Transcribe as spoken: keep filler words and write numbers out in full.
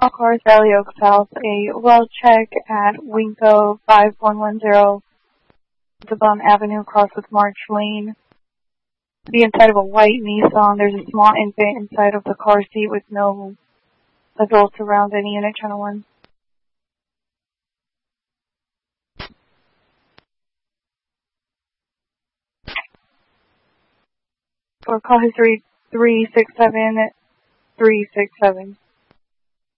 Cars, Valley Oak South, a well check at Winco five one one zero, Zabum Avenue, across with March Lane. The inside of a white Nissan. There's a small infant inside of the car seat with no adults around. Any unit, channel one. For call history three six seven three six seven.